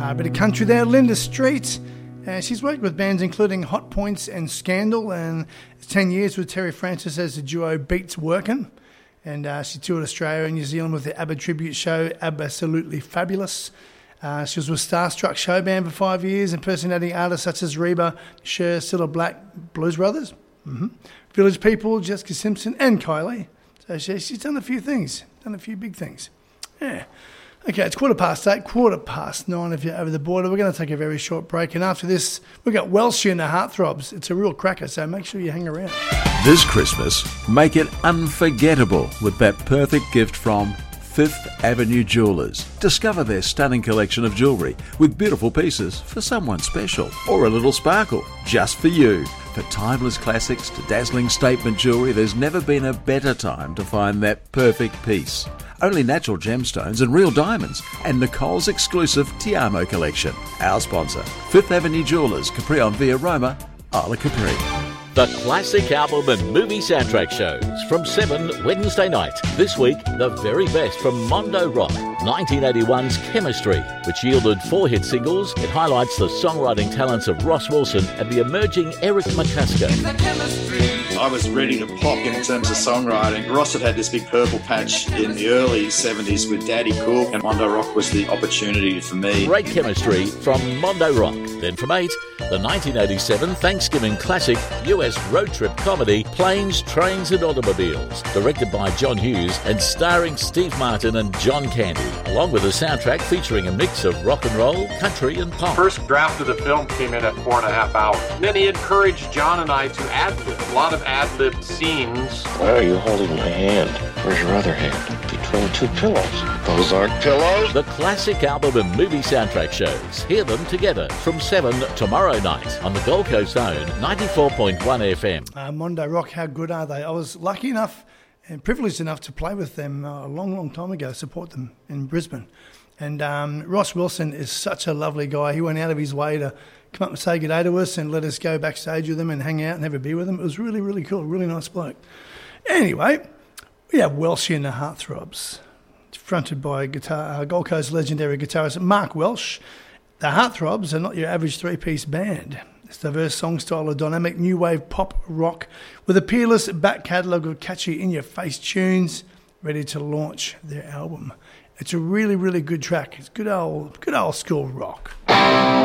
A bit of country there, Linda Street. She's worked with bands including Hot Points and Scandal, and 10 years with Terry Francis as the duo Beats Workin'. And she toured Australia and New Zealand with the ABBA tribute show, Absolutely Fabulous. She was with Starstruck Show Band for 5 years, impersonating artists such as Reba, Cher, Cilla Black, Blues Brothers, Village People, Jessica Simpson, and Kylie. So she's done a few things, done a few big things. Yeah. Okay, it's 8:15, 9:15 if you're over the border. We're going to take a very short break, and after this, we've got Welsh and the Heartthrobs. It's a real cracker, so make sure you hang around. This Christmas, make it unforgettable with that perfect gift from Fifth Avenue Jewelers. Discover their stunning collection of jewellery with beautiful pieces for someone special, or a little sparkle just for you. For timeless classics to dazzling statement jewellery, there's never been a better time to find that perfect piece. Only natural gemstones and real diamonds, and Nicole's exclusive Tiamo collection. Our sponsor, Fifth Avenue Jewelers, Capri on Via Roma, Isla Capri. The classic album and movie soundtrack shows from 7 Wednesday night. This week, the very best from Mondo Rock, 1981's Chemistry, which yielded 4 hit singles. It highlights the songwriting talents of Ross Wilson and the emerging Eric McCusker. I was ready to pop in terms of songwriting. Ross had this big purple patch in the early 70s with Daddy Cool, and Mondo Rock was the opportunity for me. Great Chemistry from Mondo Rock. Then from 8, the 1987 Thanksgiving classic US road trip comedy Planes, Trains and Automobiles, directed by John Hughes and starring Steve Martin and John Candy, along with a soundtrack featuring a mix of rock and roll, country and pop. First draft of the film came in at 4.5 hours. Then he encouraged John and I to ad-lib. A lot of ad-lib scenes. Why are you holding my hand? Where's your other hand? Between 2 pillows. Those aren't pillows. The classic album and movie soundtrack shows. Hear them together from 7 tomorrow night on the Gold Coast Own 94.1 FM. Mondo Rock, how good are they? I was lucky enough and privileged enough to play with them a long time ago, support them in Brisbane. And Ross Wilson is such a lovely guy. He went out of his way to come up and say good day to us and let us go backstage with him and hang out and have a beer with him. It was really, really cool, really nice bloke. Anyway, we have Welsh and the Heartthrobs, fronted by Gold Coast legendary guitarist Mark Welsh. The Heartthrobs are not your average 3-piece band. It's a diverse song style of dynamic new wave pop rock with a peerless back catalogue of catchy in-your-face tunes ready to launch their album. It's a really, really good track. It's good old school rock.